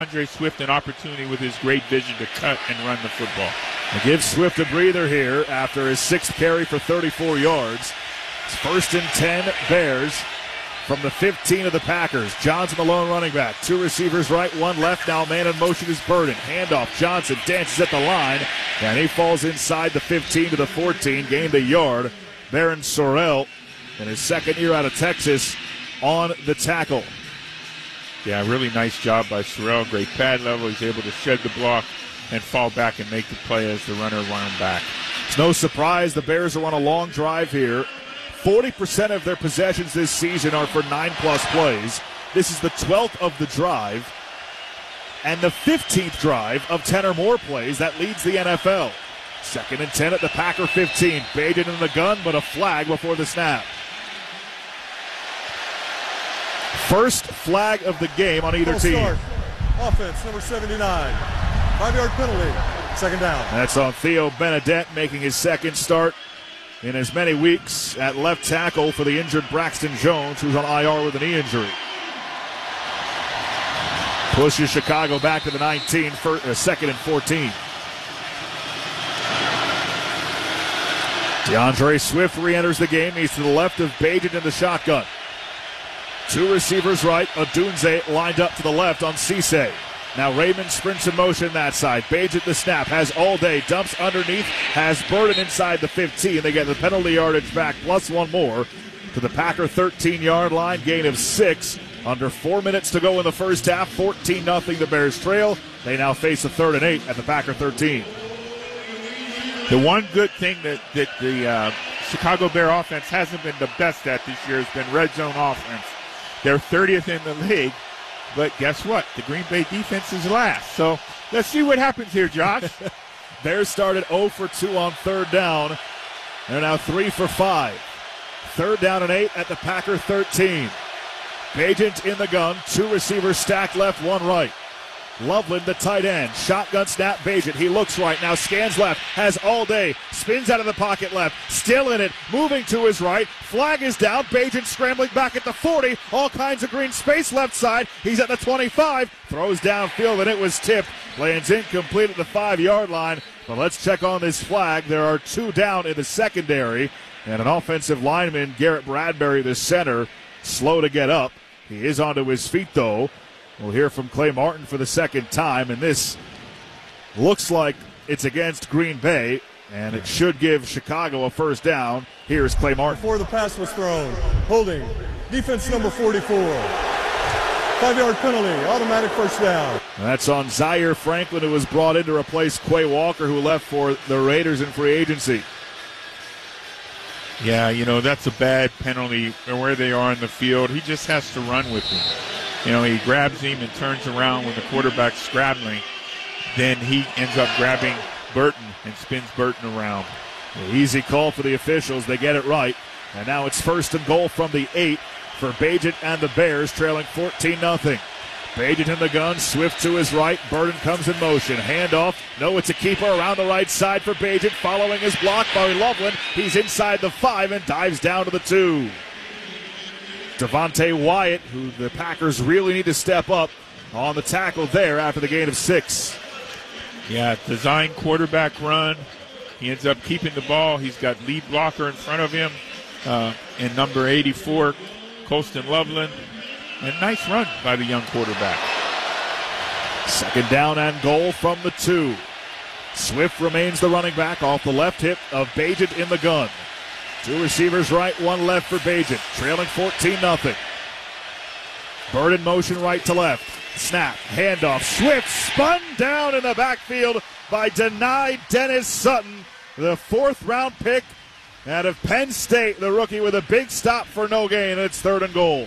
Andre Swift an opportunity with his great vision to cut and run the football. They give Swift a breather here after his sixth carry for 34 yards. It's 1st and 10 Bears from the 15 of the Packers. Johnson, the lone running back. Two receivers right, one left. Now man in motion is Burden. Handoff. Johnson dances at the line, and he falls inside the 15 to the 14. Gained a yard. Baron Sorrell, in his second year out of Texas, on the tackle. Yeah, really nice job by Sorrell. Great pad level. He's able to shed the block and fall back and make the play as the runner wound back. It's no surprise the Bears are on a long drive here. 40% of their possessions this season are for 9-plus plays. This is the 12th of the drive and the 15th drive of 10 or more plays. That leads the NFL. 2nd and 10 at the Packer 15. Baited in the gun, but a flag before the snap. First flag of the game on either team. Start. Offense, number 79. 5-yard penalty. 2nd down. That's on Theo Benedette, making his second start in as many weeks at left tackle for the injured Braxton Jones, who's on IR with a knee injury. Pushes Chicago back to the 19 for 2nd and 14. DeAndre Swift re-enters the game. He's to the left of Bagent in the shotgun. Two receivers right. Odunze lined up to the left on Cisse. Now Raymond sprints in motion that side. Bagent the snap. Has all day. Dumps underneath. Has Burden inside the 15. They get the penalty yardage back plus one more to the Packer 13-yard line. Gain of 6. Under 4 minutes to go in the first half. 14-0 the Bears trail. They now face a 3rd and 8 at the Packer 13. The one good thing that the Chicago Bear offense hasn't been the best at this year has been red zone offense. They're 30th in the league, but guess what? The Green Bay defense is last. So let's see what happens here, Josh. Bears started 0 for 2 on 3rd down. They're now 3 for 5. 3rd down and 8 at the Packer 13. Bagent in the gun. Two receivers stacked left, one right. Loveland, the tight end. Shotgun snap, Bagent. He looks right now, scans left, has all day, spins out of the pocket left, still in it, moving to his right. Flag is down. Bagent scrambling back at the 40. All kinds of green space left side. He's at the 25. Throws downfield, and it was tipped. Lands incomplete at the 5-yard line. But let's check on this flag. There are two down in the secondary, and an offensive lineman, Garrett Bradbury, the center, slow to get up. He is onto his feet, though. We'll hear from Clay Martin for the second time, and this looks like it's against Green Bay, and it should give Chicago a first down. Here's Clay Martin. Before the pass was thrown, holding, defense number 44. 5-yard penalty, automatic first down. And that's on Zaire Franklin, who was brought in to replace Quay Walker, who left for the Raiders in free agency. Yeah, you know, that's a bad penalty where they are in the field. He just has to run with him. You know, he grabs him and turns around when the quarterback's scrabbling. Then he ends up grabbing Burton and spins Burton around. The easy call for the officials. They get it right. And now it's 1st and goal from the 8 for Bagent and the Bears, trailing 14-0. Bagent in the gun, Swift to his right. Burton comes in motion. Handoff. No, it's a keeper around the right side for Bagent. Following his block by Loveland. He's inside the 5 and dives down to the 2. Devontae Wyatt, who the Packers really need to step up on the tackle there after the gain of 6. Yeah, design quarterback run. He ends up keeping the ball. He's got lead blocker in front of him in number 84, Colston Loveland. And nice run by the young quarterback. 2nd down and goal from the 2. Swift remains the running back off the left hip of Bagent in the gun. Two receivers right, one left for Bagent, trailing 14-0. Bird in motion right to left. Snap, handoff, Swift spun down in the backfield by Dani Dennis Sutton, the 4th-round pick out of Penn State, the rookie with a big stop for no gain. It's 3rd and goal.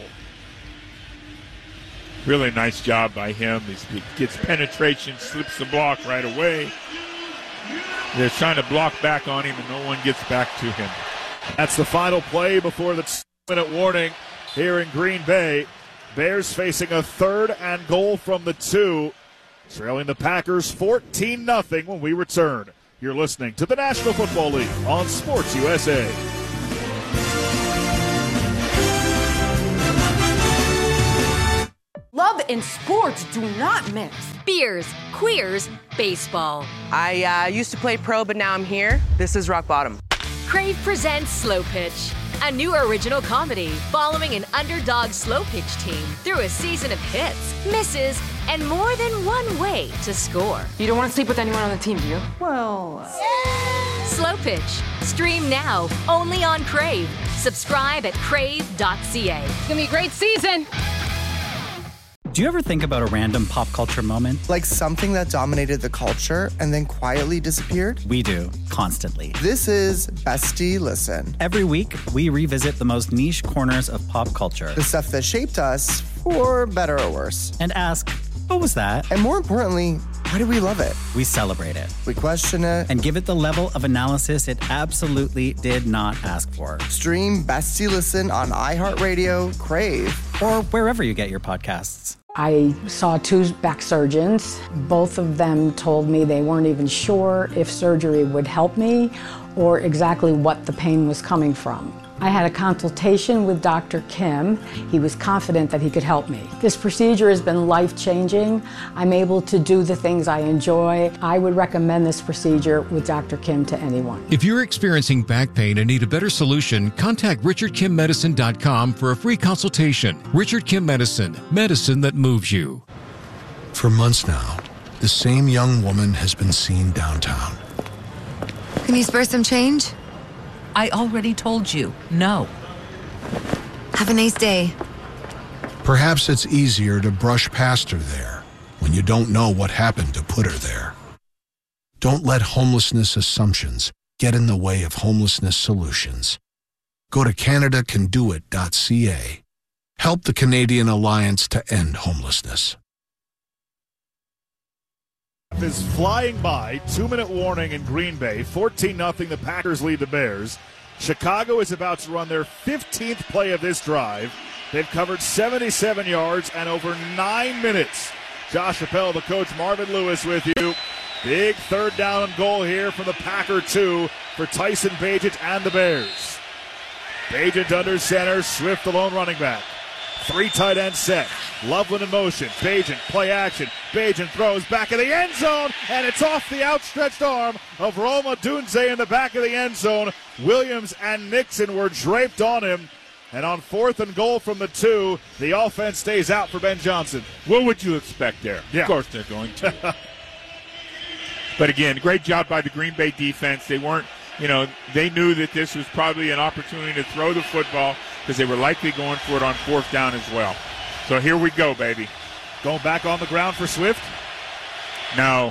Really nice job by him. He gets penetration, slips the block right away. They're trying to block back on him, and no one gets back to him. That's the final play before the 2-minute warning here in Green Bay. Bears facing a 3rd and goal from the 2, trailing the Packers 14-0 when we return. You're listening to the National Football League on Sports USA. Love and sports do not mix. Beers, queers, baseball. I used to play pro, but now I'm here. This is rock bottom. Crave presents Slow Pitch, a new original comedy following an underdog slow pitch team through a season of hits, misses, and more than one way to score. You don't want to sleep with anyone on the team, do you? Well... Slow Pitch. Stream now, only on Crave. Subscribe at crave.ca. It's gonna be a great season. Do you ever think about a random pop culture moment? Like something that dominated the culture and then quietly disappeared? We do, constantly. This is Bestie Listen. Every week, we revisit the most niche corners of pop culture. The stuff that shaped us, for better or worse. And ask, what was that? And more importantly, why do we love it? We celebrate it. We question it. And give it the level of analysis it absolutely did not ask for. Stream Bestie Listen on iHeartRadio, Crave, or wherever you get your podcasts. I saw 2 back surgeons. Both of them told me they weren't even sure if surgery would help me or exactly what the pain was coming from. I had a consultation with Dr. Kim. He was confident that he could help me. This procedure has been life-changing. I'm able to do the things I enjoy. I would recommend this procedure with Dr. Kim to anyone. If you're experiencing back pain and need a better solution, contact RichardKimMedicine.com for a free consultation. Richard Kim Medicine, medicine that moves you. For months now, the same young woman has been seen downtown. Can you spare some change? I already told you, no. Have a nice day. Perhaps it's easier to brush past her there when you don't know what happened to put her there. Don't let homelessness assumptions get in the way of homelessness solutions. Go to CanadaCanDoIt.ca. Help the Canadian Alliance to End Homelessness. Is flying by. 2-minute warning in Green Bay. 14-0. The Packers lead the Bears. Chicago is about to run their 15th play of this drive. They've covered 77 yards and over 9 minutes. Josh Appel, the coach, Marvin Lewis with you. Big third down and goal here from the Packer 2 for Tyson Bagent and the Bears. Bagent under center. Swift, the lone running back. 3 tight end set. Loveland in motion. Bagent, play action. Bagent throws back of the end zone, and it's off the outstretched arm of Rome Odunze in the back of the end zone. Williams and Nixon were draped on him. And on 4th and goal from the 2, the offense stays out for Ben Johnson. What would you expect there? Yeah. Of course they're going to. But again, great job by the Green Bay defense. They weren't, they knew that this was probably an opportunity to throw the football because they were likely going for it on 4th down as well. So here we go, baby. Going back on the ground for Swift? No.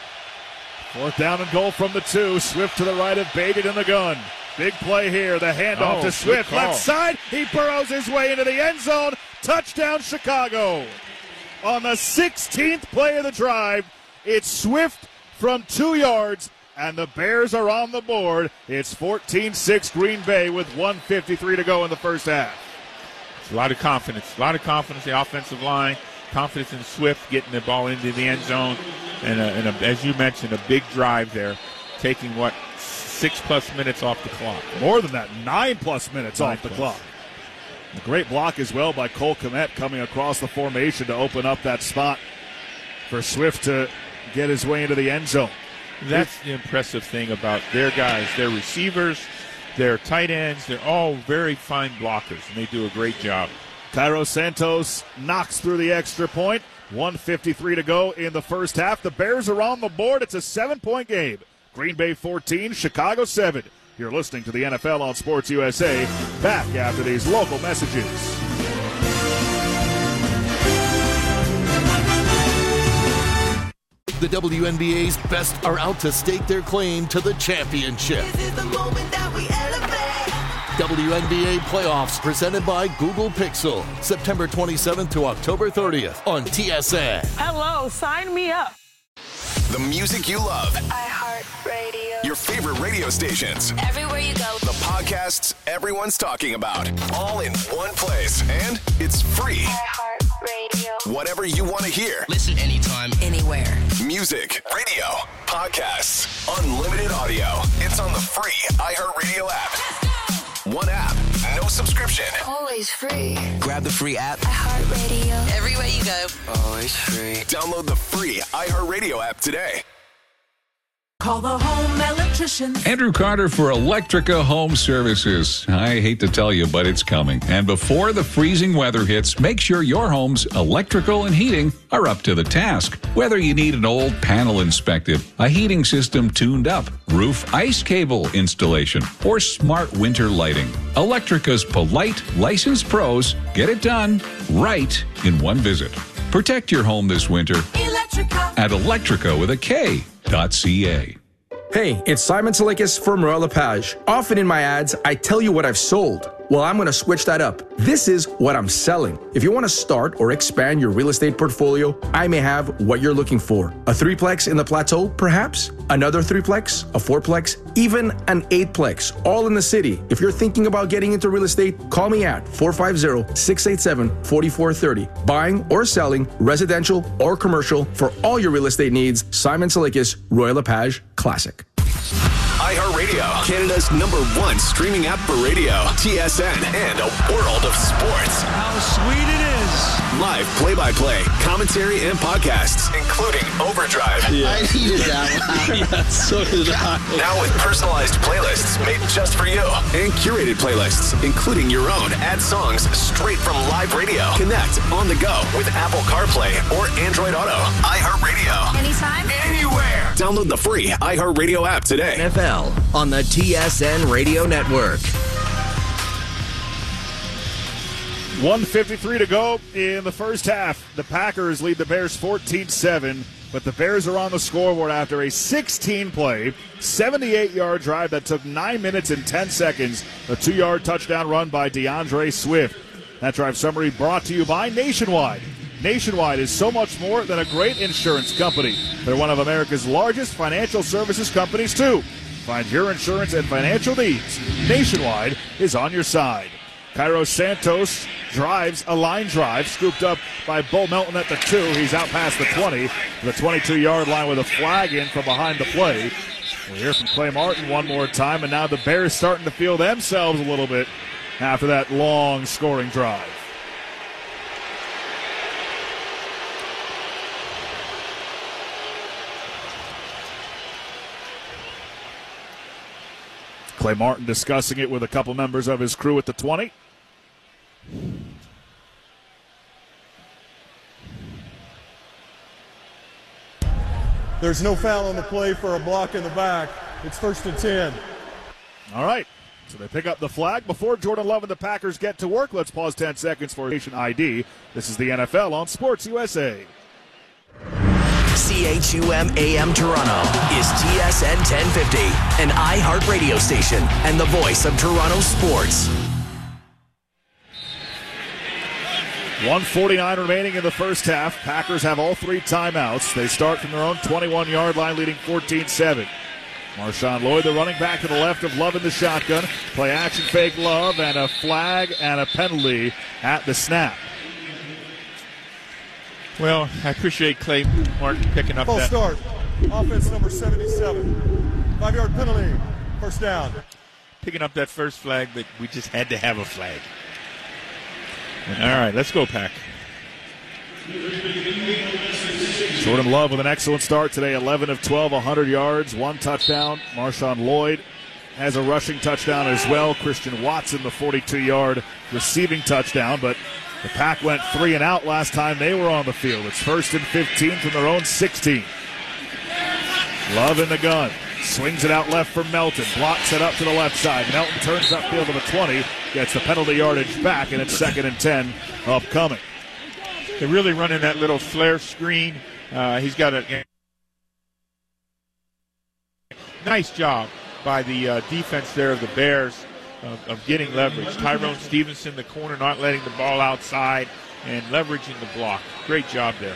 4th down and goal from the 2. Swift to the right of Bagent in the gun. Big play here. The handoff to Swift. Left side. He burrows his way into the end zone. Touchdown, Chicago. On the 16th play of the drive, it's Swift from 2 yards, and the Bears are on the board. It's 14-6 Green Bay with 1:53 to go in the first half. It's a lot of confidence. The offensive line. Confidence in Swift getting the ball into the end zone. And as you mentioned, a big drive there. Taking, 6+ minutes off the clock. More than that, 9+ minutes off the clock. A great block as well by Cole Kmet coming across the formation to open up that spot for Swift to get his way into the end zone. That's the impressive thing about their guys. Their receivers, their tight ends, they're all very fine blockers, and they do a great job. Cairo Santos knocks through the extra point. 1:53 to go in the first half. The Bears are on the board. It's a 7-point game. Green Bay 14, Chicago 7. You're listening to the NFL on Sports USA. Back after these local messages. The WNBA's best are out to stake their claim to the championship. This is the moment that we elevate. WNBA playoffs presented by Google Pixel. September 27th to October 30th on TSN. Hello, sign me up. The music you love. iHeartRadio. Your favorite radio stations. Everywhere you go. The podcasts everyone's talking about. All in one place. And it's free. iHeartRadio. Whatever you want to hear. Listen anytime, anywhere. Music, radio, podcasts, unlimited audio. It's on the free iHeartRadio app. One app, no subscription. Always free. Grab the free app. iHeartRadio. Everywhere you go. Always free. Download the free iHeartRadio app today. Call the home electrician. Andrew Carter for Electrica Home Services. I hate to tell you, but it's coming. And before the freezing weather hits, make sure your home's electrical and heating are up to the task. Whether you need an old panel inspected, a heating system tuned up, roof ice cable installation, or smart winter lighting, Electrica's polite, licensed pros get it done right in one visit. Protect your home this winter Electrica. at Electrica with a K.ca. Hey, it's Simon Salikis from Royal LePage. Often in my ads, I tell you what I've sold. Well, I'm going to switch that up. This is what I'm selling. If you want to start or expand your real estate portfolio, I may have what you're looking for. A 3-plex in the Plateau, perhaps? Another 3-plex? A 4-plex? Even an 8-plex, all in the city. If you're thinking about getting into real estate, call me at 450-687-4430. Buying or selling, residential or commercial, for all your real estate needs, Simon Salikis, Royal LePage Classic. iHeartRadio, Canada's #1 streaming app for radio, TSN, and a world of sports. How sweet it is. Live play-by-play, commentary, and podcasts, including Overdrive. Yeah. I needed that one. Yeah, so did I. Now with personalized playlists made just for you, and curated playlists, including your own. Add songs straight from live radio. Connect on the go with Apple CarPlay or Android Auto. iHeartRadio. Anytime, anywhere. Download the free iHeartRadio app today. NFL on the TSN Radio Network. 1:53 to go in the first half. The Packers lead the Bears 14-7, but the Bears are on the scoreboard after a 16-play, 78-yard drive that took 9 minutes and 10 seconds. A 2-yard touchdown run by DeAndre Swift. That drive summary brought to you by Nationwide. Nationwide is so much more than a great insurance company. They're one of America's largest financial services companies, too. Find your insurance and financial needs. Nationwide is on your side. Cairo Santos drives a line drive, scooped up by Bo Melton at the 2. He's out past the 20, the 22-yard line with a flag in from behind the play. We'll hear from Clay Martin one more time, and now the Bears starting to feel themselves a little bit after that long scoring drive. Clay Martin discussing it with a couple members of his crew at the 20. There's no foul on the play for a block in the back. It's 1st and 10. All right. So they pick up the flag. Before Jordan Love and the Packers get to work, let's pause 10 seconds for Nation ID. This is the NFL on Sports USA. CHUM AM Toronto is TSN 1050, an iHeart radio station and the voice of Toronto sports. 1:49 remaining in the first half. Packers have all 3 timeouts. They start from their own 21-yard line, leading 14-7. Marshawn Lloyd, the running back to the left of Love in the shotgun. Play action fake Love, and a flag and a penalty at the snap. Well, I appreciate Clay Martin picking up Full that. start. Offense number 77. 5-yard penalty. First down. Picking up that first flag, but we just had to have a flag. All right, let's go, Pack. Jordan Love with an excellent start today. 11 of 12, 100 yards, 1 touchdown. Marshawn Lloyd has a rushing touchdown as well. Christian Watson, the 42-yard receiving touchdown, but the Pack went 3 and out last time they were on the field. It's 1st and 15 from their own 16. Love in the gun. Swings it out left for Melton. Blocks it up to the left side. Melton turns upfield to the 20. Gets the penalty yardage back, and it's 2nd and 10 upcoming. They're really running that little flare screen. He's got a nice job by the defense there of the Bears of getting leverage. Tyrone Stevenson, the corner, not letting the ball outside and leveraging the block. Great job there.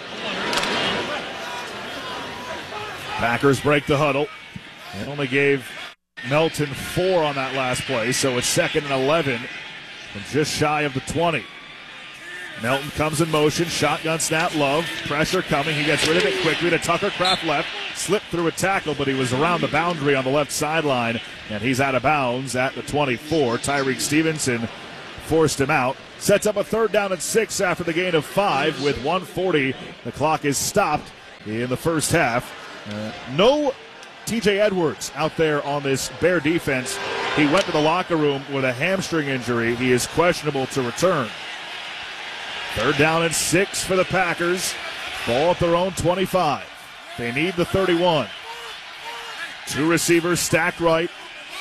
Packers break the huddle. They only gave Melton 4 on that last play, so it's 2nd and 11 from just shy of the 20. Melton comes in motion. Shotgun snap. Love. Pressure coming. He gets rid of it quickly to Tucker Kraft left. Slipped through a tackle, but he was around the boundary on the left sideline, and he's out of bounds at the 24. Tyreek Stevenson forced him out. Sets up a 3rd down and 6 after the gain of 5 with 1:40. The clock is stopped in the first half. No TJ Edwards out there on this Bear defense. He went to the locker room with a hamstring injury. He is questionable to return. 3rd down and 6 for the Packers. Ball at their own 25. They need the 31. 2 receivers stacked right.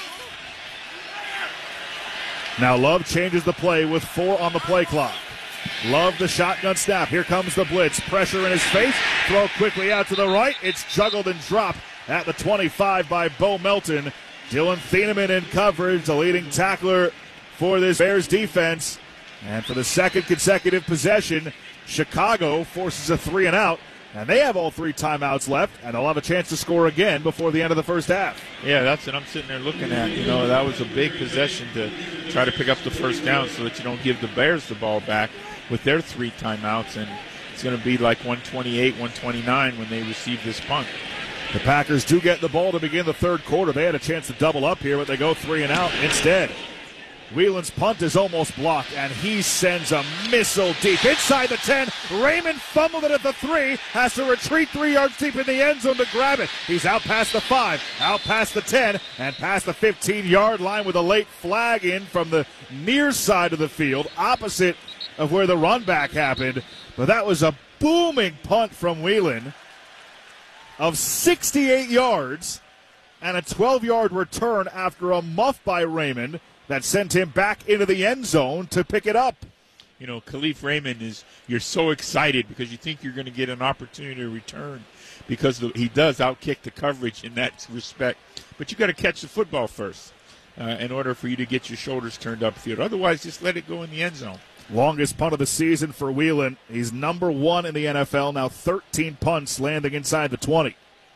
Now Love changes the play with 4 on the play clock. Love the shotgun snap. Here comes the blitz. Pressure in his face. Throw quickly out to the right. It's juggled and dropped at the 25 by Bo Melton. Dylan Thieneman in coverage, the leading tackler for this Bears defense. And for the 2nd consecutive possession, Chicago forces a 3 and out. And they have all 3 timeouts left, and they'll have a chance to score again before the end of the first half. Yeah, that's what I'm sitting there looking at. You know, that was a big possession to try to pick up the first down so that you don't give the Bears the ball back with their 3 timeouts. And it's going to be like 128, 129 when they receive this punt. The Packers do get the ball to begin the 3rd quarter. They had a chance to double up here, but they go 3 and out instead. Whelan's punt is almost blocked, and he sends a missile deep inside the 10. Raymond fumbled it at the 3, has to retreat 3 yards deep in the end zone to grab it. He's out past the 5, out past the 10, and past the 15-yard line with a late flag in from the near side of the field, opposite of where the run back happened. But that was a booming punt from Whelan of 68 yards and a 12-yard return after a muff by Raymond that sent him back into the end zone to pick it up. You know, Khalif Raymond you're so excited because you think you're going to get an opportunity to return because he does outkick the coverage in that respect. But you got to catch the football first in order for you to get your shoulders turned upfield. Otherwise, just let it go in the end zone. Longest punt of the season for Whelan. He's number 1 in the NFL, now 13 punts landing inside the 20.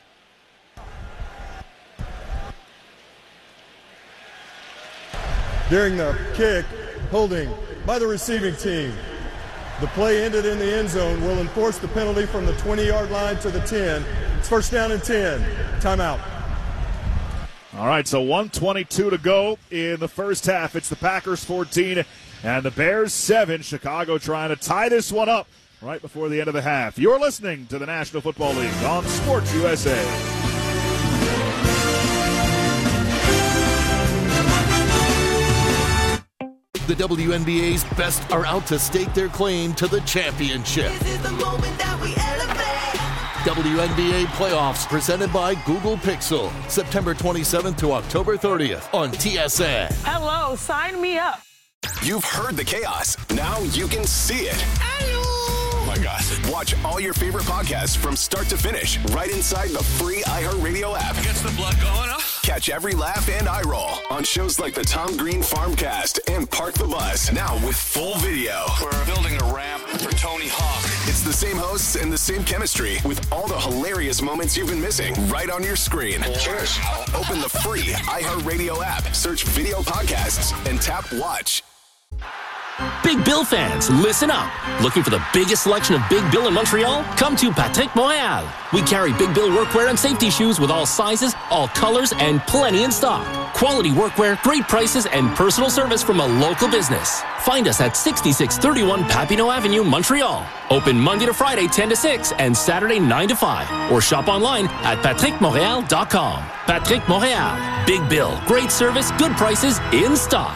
During the kick, holding by the receiving team. The play ended in the end zone. Will enforce the penalty from the 20-yard line to the 10. It's 1st down and 10. Timeout. All right, so 1:22 to go in the first half. It's the Packers 14 and the Bears 7. Chicago trying to tie this one up right before the end of the half. You're listening to the National Football League on Sports USA. The WNBA's best are out to stake their claim to the championship. This is the moment that we elevate. WNBA playoffs presented by Google Pixel. September 27th to October 30th on TSN. Hello, sign me up. You've heard the chaos. Now you can see it. Oh my God. Watch all your favorite podcasts from start to finish right inside the free iHeartRadio app. Gets the blood going, huh? Catch every laugh and eye roll on shows like the Tom Green Farmcast and Park the Bus. Now with full video. We're building a ramp for Tony Hawk. It's the same hosts and the same chemistry with all the hilarious moments you've been missing right on your screen. Cheers. Open the free iHeartRadio app, search video podcasts, and tap watch. Big Bill fans, listen up. Looking for the biggest selection of Big Bill in Montreal? Come to Patrick Montréal. We carry Big Bill workwear and safety shoes with all sizes, all colors, and plenty in stock. Quality workwear, great prices, and personal service from a local business. Find us at 6631 Papineau Avenue, Montreal. Open Monday to Friday 10 to 6 and Saturday 9 to 5. Or shop online at patrickmontreal.com. Patrick Montréal. Big Bill. Great service, good prices, in stock.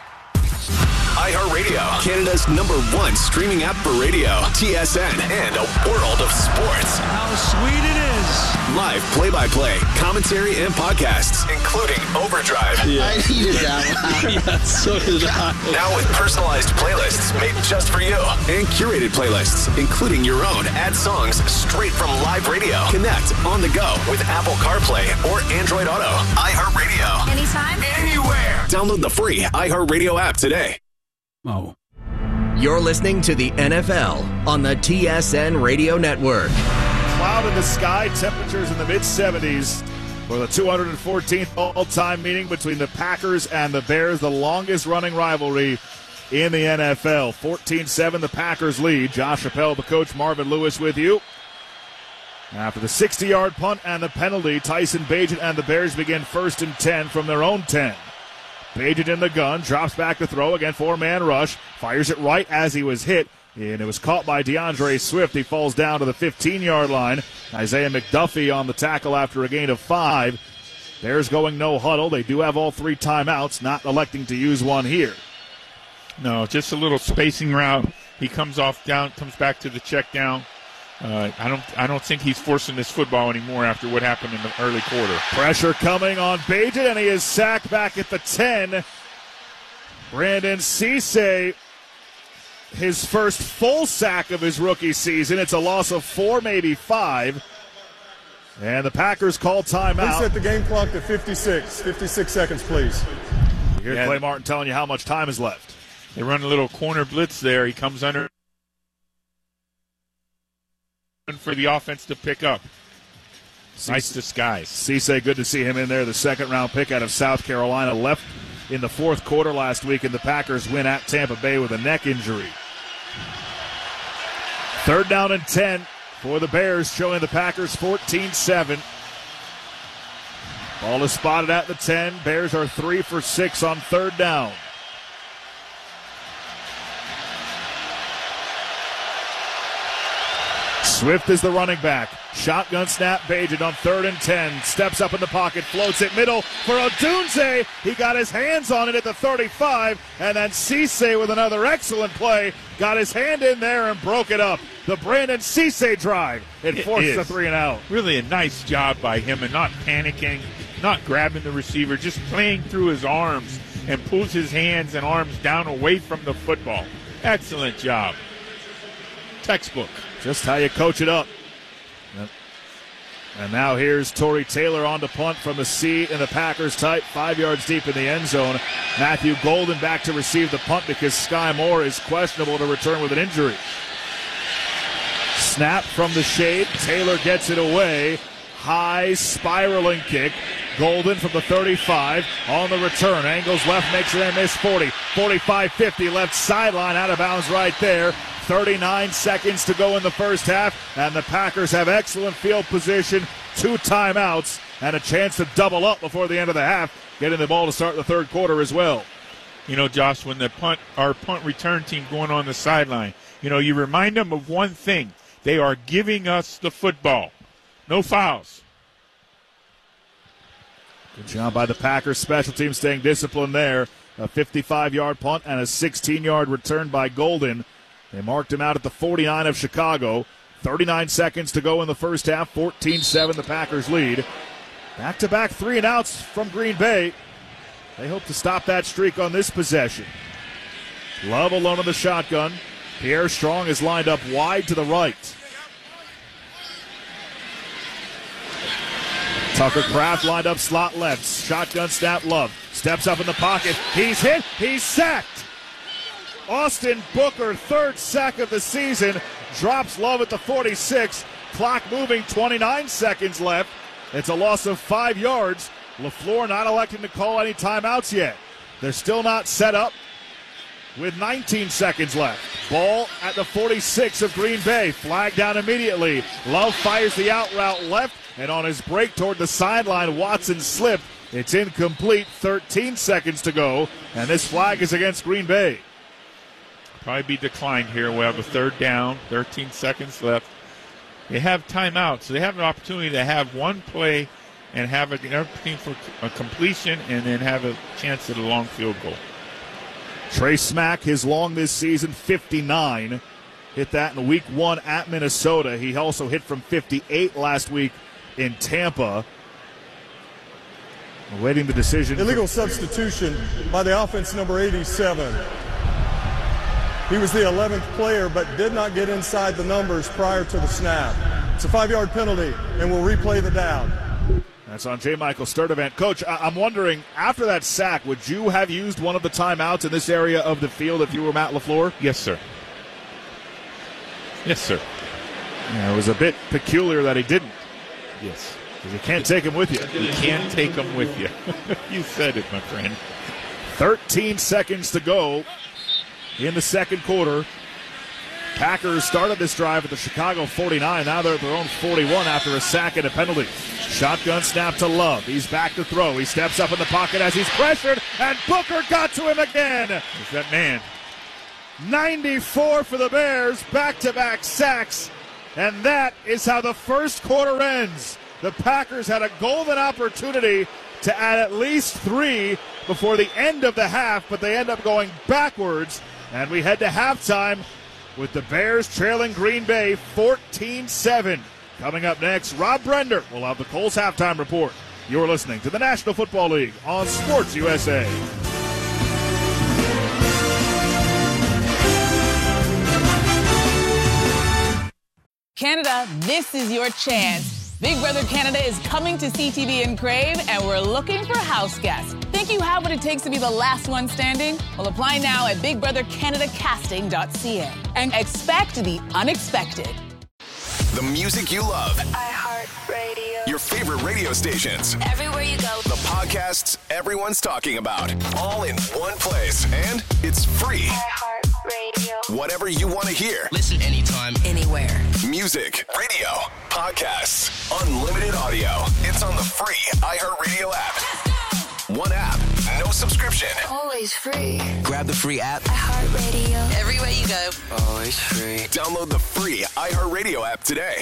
iHeartRadio, Canada's #1 streaming app for radio, TSN, and a world of sports. How sweet it is. Live play-by-play, commentary, and podcasts, including Overdrive. Yeah. I needed that one. Yeah, so did I. Now with personalized playlists made just for you. And curated playlists, including your own. Add songs straight from live radio. Connect on the go with Apple CarPlay or Android Auto. iHeartRadio. Anytime, anywhere. Download the free iHeartRadio app today. Oh. You're listening to the NFL on the TSN Radio Network. Cloud in the sky, temperatures in the mid-70s for the 214th all-time meeting between the Packers and the Bears, the longest-running rivalry in the NFL. 14-7, the Packers lead. Josh Appel, the coach, Marvin Lewis with you. After the 60-yard punt and the penalty, Tyson Bagent and the Bears begin 1st and 10 from their own 10. Bagent in the gun, drops back to throw, again 4-man rush, fires it right as he was hit, and it was caught by DeAndre Swift. He falls down to the 15-yard line. Isaiah McDuffie on the tackle after a gain of 5. Bears going no huddle. They do have all 3 timeouts, not electing to use one here. No, just a little spacing route. He comes back to the check down. I don't think he's forcing this football anymore after what happened in the early quarter. Pressure coming on Bagent, and he is sacked back at the 10. Brandon Cisse, his first full sack of his rookie season. It's a loss of 4, maybe 5. And the Packers call timeout. Please set the game clock to 56. 56 seconds, please. You hear Clay Martin telling you how much time is left. They run a little corner blitz there. He comes under for the offense to pick up. Nice disguise. Cisse, good to see him in there. The 2nd-round pick out of South Carolina, left in the 4th quarter last week, and the Packers win at Tampa Bay with a neck injury. 3rd down and 10 for the Bears, showing the Packers 14-7. Ball is spotted at the 10. Bears are 3 for 6 on 3rd down. Swift is the running back. Shotgun snap, Bagent on 3rd and 10. Steps up in the pocket, floats it middle for Odunze. He got his hands on it at the 35, and then Cisse with another excellent play. Got his hand in there and broke it up. The Brandon Cisse drive. It forces a 3-and-out. Really a nice job by him and not panicking, not grabbing the receiver, just playing through his arms and pulls his hands and arms down away from the football. Excellent job. Textbook. Just how you coach it up. And now here's Torrey Taylor on to punt from the C in the Packers type, 5 yards deep in the end zone. Matthew Golden back to receive the punt because Sky Moore is questionable to return with an injury. Snap from the shade. Taylor gets it away. High spiraling kick. Golden from the 35 on the return. Angles left, makes it and miss 40. 45, 50, left sideline, out of bounds right there. 39 seconds to go in the first half, and the Packers have excellent field position, 2 timeouts, and a chance to double up before the end of the half, getting the ball to start the 3rd quarter as well. You know, Josh, when our punt return team going on the sideline, you know, you remind them of one thing. They are giving us the football. No fouls. Good job by the Packers special team staying disciplined there. A 55-yard punt and a 16-yard return by Golden. They marked him out at the 49 of Chicago. 39 seconds to go in the first half. 14-7, the Packers lead. Back-to-back 3-and-outs from Green Bay. They hope to stop that streak on this possession. Love alone in the shotgun. Pierre Strong is lined up wide to the right. Tucker Kraft lined up slot left. Shotgun snap, Love. Steps up in the pocket. He's hit. He's sacked. Austin Booker, 3rd sack of the season, drops Love at the 46. Clock moving, 29 seconds left. It's a loss of 5 yards. LaFleur not electing to call any timeouts yet. They're still not set up with 19 seconds left. Ball at the 46 of Green Bay. Flag down immediately. Love fires the out route left, and on his break toward the sideline, Watson slipped. It's incomplete. 13 seconds to go, and this flag is against Green Bay. Probably be declined here. We'll have a 3rd down, 13 seconds left. They have timeouts, so they have an opportunity to have one play and have an opportunity for a completion and then have a chance at a long field goal. Trey Smack, his long this season, 59. Hit that in week 1 at Minnesota. He also hit from 58 last week in Tampa. Awaiting the decision. Illegal substitution by the offense number 87. He was the 11th player, but did not get inside the numbers prior to the snap. It's a 5-yard penalty, and we'll replay the down. That's on J. Michael Sturdivant. Coach, I'm wondering, after that sack, would you have used one of the timeouts in this area of the field if you were Matt LaFleur? Yes, sir. Yes, sir. Yeah, it was a bit peculiar that he didn't. Yes. Because you can't take him with you. You can't take him with you. You said it, my friend. 13 seconds to go in the second quarter. Packers started this drive at the Chicago 49. Now they're at their own 41 after a sack and a penalty. Shotgun snap to Love. He's back to throw. He steps up in the pocket as he's pressured, and Booker got to him again. Is that man? 94 for the Bears, back-to-back sacks, and that is how the first quarter ends. The Packers had a golden opportunity to add at least 3 before the end of the half, but they end up going backwards, and we head to halftime with the Bears trailing Green Bay 14-7. Coming up next, Rob Brender will have the Colts halftime report. You're listening to the National Football League on Sports USA. Canada, this is your chance. Big Brother Canada is coming to CTV and Crave, and we're looking for house guests. Think you have what it takes to be the last one standing? Well, apply now at bigbrothercanadacasting.ca and expect the unexpected. The music you love. iHeartRadio. Your favorite radio stations. Everywhere you go. The podcasts everyone's talking about. All in one place. And it's free. iHeartRadio. Whatever you want to hear. Listen anytime, anywhere. Music, radio, podcasts, unlimited audio. It's on the free iHeartRadio app. One app, no subscription. Always free. Grab the free app. iHeartRadio. Everywhere you go. Always free. Download the free iHeartRadio app today.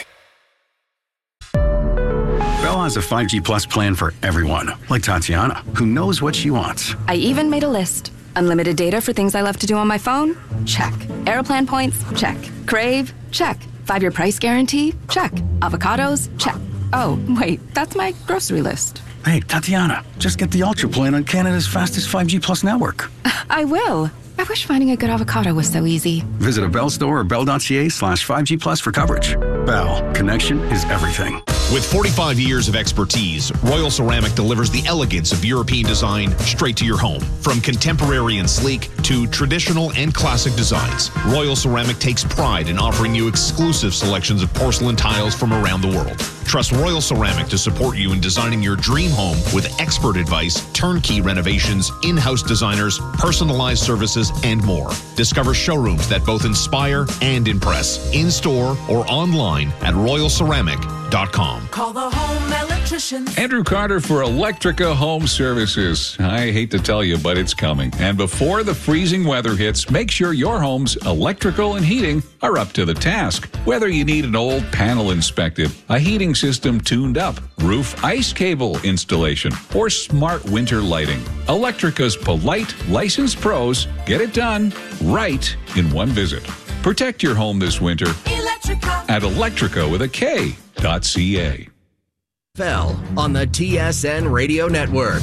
Bell has a 5G Plus plan for everyone, like Tatiana, who knows what she wants. I even made a list. Unlimited data for things I love to do on my phone? Check. Airplan points? Check. Crave? Check. 5-year price guarantee? Check. Avocados? Check. Oh, wait, that's my grocery list. Hey, Tatiana, just get the Ultra plan on Canada's fastest 5G Plus network. I will. I wish finding a good avocado was so easy. Visit a Bell store or bell.ca/5G Plus for coverage. Bell, connection is everything. With 45 years of expertise, Royal Ceramic delivers the elegance of European design straight to your home. From contemporary and sleek to traditional and classic designs, Royal Ceramic takes pride in offering you exclusive selections of porcelain tiles from around the world. Trust Royal Ceramic to support you in designing your dream home with expert advice, turnkey renovations, in-house designers, personalized services, and more. Discover showrooms that both inspire and impress, in-store or online at royalceramic.com. Call the home electrician. Andrew Carter for Electrica Home Services. I hate to tell you, but it's coming. And before the freezing weather hits, make sure your home's electrical and heating are up to the task. Whether you need an old panel inspected, a heating system tuned up, roof ice cable installation, or smart winter lighting, Electrica's polite, licensed pros get it done right in one visit. Protect your home this winter Electrica. at electrica.ca. Fell on the TSN Radio Network.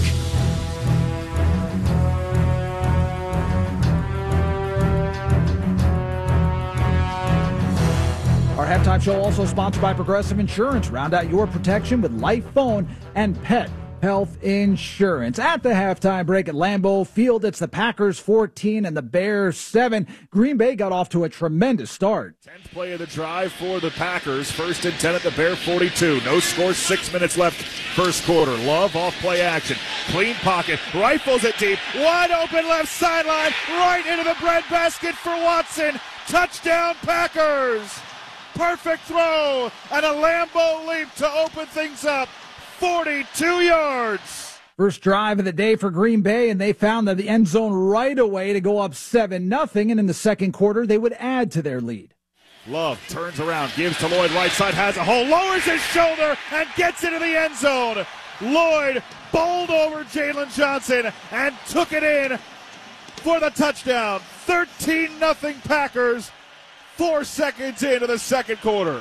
Our halftime show also sponsored by Progressive Insurance. Round out your protection with life, phone, and pet health insurance. At the halftime break at Lambeau Field, it's the Packers 14 and the Bears 7. Green Bay got off to a tremendous start. 10th play of the drive for the Packers. 1st and 10 at the Bear 42. No score, 6 minutes left first quarter. Love off play action. Clean pocket. Rifles it deep. Wide open left sideline. Right into the breadbasket for Watson. Touchdown Packers. Perfect throw and a Lambeau leap to open things up. 42 yards. First drive of the day for Green Bay, and they found the end zone right away to go up 7-0, and in the second quarter, they would add to their lead. Love turns around, gives to Lloyd, right side, has a hole, lowers his shoulder, and gets into the end zone. Lloyd bowled over Jalen Johnson and took it in for the touchdown. 13-0 Packers, 4 seconds into the second quarter.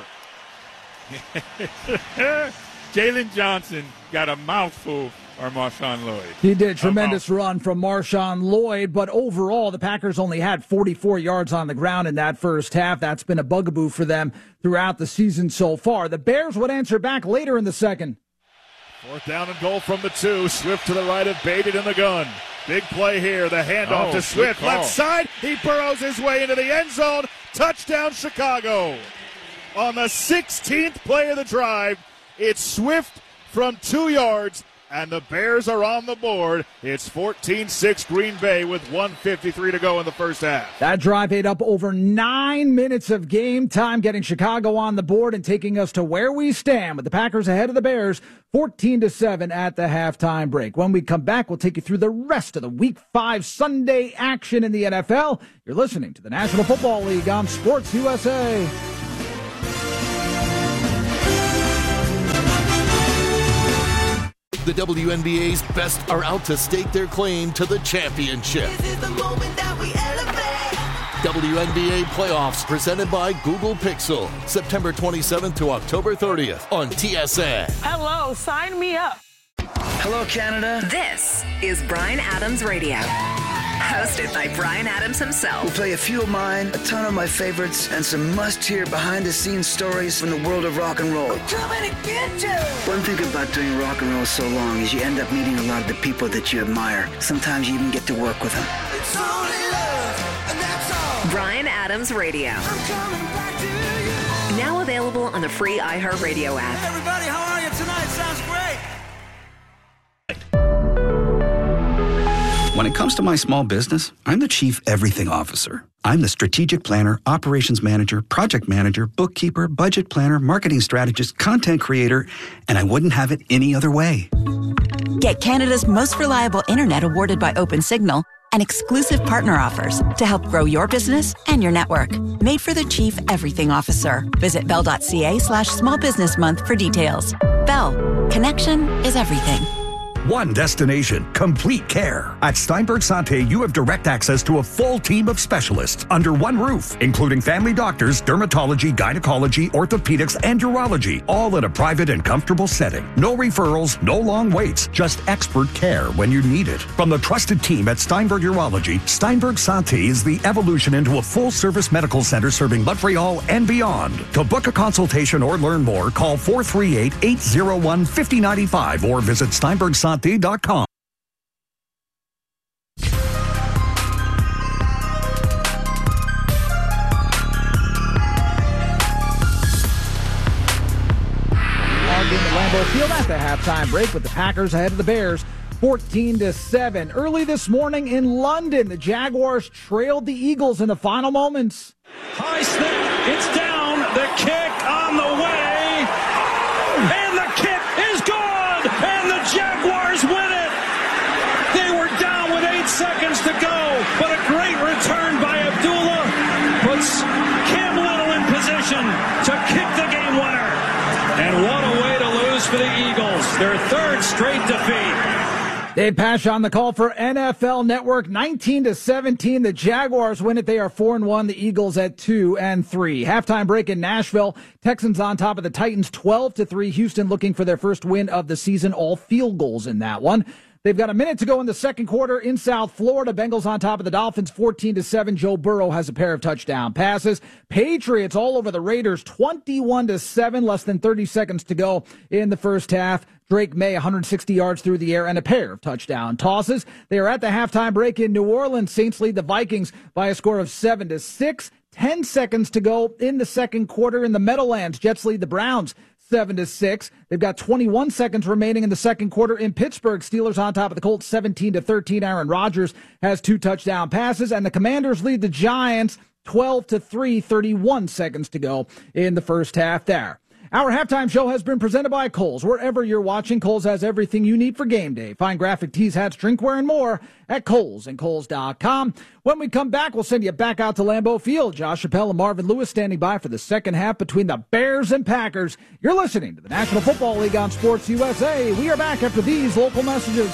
Jalen Johnson got a mouthful for Marshawn Lloyd. He did. Tremendous run from Marshawn Lloyd, but overall, the Packers only had 44 yards on the ground in that first half. That's been a bugaboo for them throughout the season so far. The Bears would answer back later in the second. 4th down and goal from the 2. Swift to the right of Baited in the gun. Big play here. The handoff to Swift. Left side. He burrows his way into the end zone. Touchdown, Chicago. On the 16th play of the drive, it's Swift from 2 yards and the Bears are on the board. It's 14-6 Green Bay with 1:53 to go in the first half. That drive ate up over 9 minutes of game time, getting Chicago on the board and taking us to where we stand with the Packers ahead of the Bears, 14-7 at the halftime break. When we come back, we'll take you through the rest of the Week 5 Sunday action in the NFL. You're listening to the National Football League on Sports USA. The WNBA's best are out to stake their claim to the championship. WNBA playoffs presented by Google Pixel, September 27th to October 30th on TSN. Hello, sign me up. Hello, Canada. This is Bryan Adams Radio, hosted by Bryan Adams himself. We'll play a few of mine, a ton of my favorites, and some must-hear behind-the-scenes stories from the world of rock and roll. I'm coming to get you. One thing about doing rock and roll so long is you end up meeting a lot of the people that you admire. Sometimes you even get to work with them. It's only love, and that's all. Bryan Adams Radio. I'm coming back to you. Now available on the free iHeartRadio app. Hey, everybody, how are you tonight? Sounds great. When it comes to my small business, I'm the Chief Everything Officer. I'm the strategic planner, operations manager, project manager, bookkeeper, budget planner, marketing strategist, content creator, and I wouldn't have it any other way. Get Canada's most reliable internet awarded by OpenSignal and exclusive partner offers to help grow your business and your network. Made for the Chief Everything Officer. Visit bell.ca/small business month for details. Bell. Connection is everything. One destination, complete care. At Steinberg Santé, you have direct access to a full team of specialists under one roof, including family doctors, dermatology, gynecology, orthopedics, and urology, all in a private and comfortable setting. No referrals, no long waits, just expert care when you need it. From the trusted team at Steinberg Urology, Steinberg Santé is the evolution into a full-service medical center serving Montreal and beyond. To book a consultation or learn more, call 438-801-5095 or visit steinbergsanté.com. Logged into Lambeau Field at the halftime break with the Packers ahead of the Bears, 14-7. Early this morning in London, the Jaguars trailed the Eagles in the final moments. High snap, it's down, the kick on the way, and the kick is good, and the Jaguars win it. They were down with 8 seconds to go, but a great return by Abdullah puts Cam Little in position to kick the game winner. And what a way to lose for the Eagles, their third straight defeat. Dave Pasch on the call for NFL Network. 19-17. The Jaguars win it. They are 4-1. The Eagles at 2-3. Halftime break in Nashville. Texans on top of the Titans 12-3. Houston looking for their first win of the season. All field goals in that one. They've got a minute to go in the second quarter in South Florida. Bengals on top of the Dolphins 14-7. Joe Burrow has a pair of touchdown passes. Patriots all over the Raiders 21-7. Less than 30 seconds to go in the first half. Drake May 160 yards through the air and a pair of touchdown tosses. They are at the halftime break in New Orleans. Saints lead the Vikings by a score of 7-6. 10 seconds to go in the second quarter in the Meadowlands. Jets lead the Browns 7-6. They've got 21 seconds remaining in the second quarter in Pittsburgh. Steelers on top of the Colts 17-13. Aaron Rodgers has 2 touchdown passes, and the Commanders lead the Giants 12-3. 31 seconds to go in the first half there. Our halftime show has been presented by Kohl's. Wherever you're watching, Kohl's has everything you need for game day. Find graphic tees, hats, drinkware, and more at Kohl's and Kohl's.com. When we come back, we'll send you back out to Lambeau Field. Josh Chappelle and Marvin Lewis standing by for the second half between the Bears and Packers. You're listening to the National Football League on Sports USA. We are back after these local messages.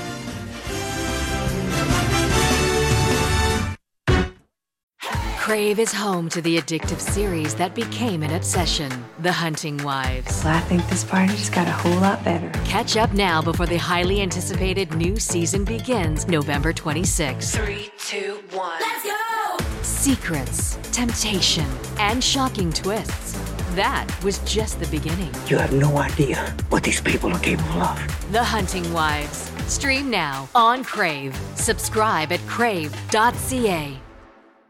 Crave is home to the addictive series that became an obsession, The Hunting Wives. Well, I think this party just got a whole lot better. Catch up now before the highly anticipated new season begins November 26th. 3, 2, 1. Let's go! Secrets, temptation, and shocking twists. That was just the beginning. You have no idea what these people are capable of. The Hunting Wives. Stream now on Crave. Subscribe at crave.ca.